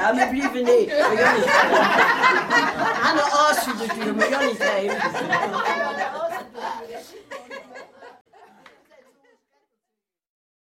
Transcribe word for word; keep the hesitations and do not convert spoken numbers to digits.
Ja, maar liever niet. Maar Jannie. Aan de as natuurlijk, maar Jannie geven.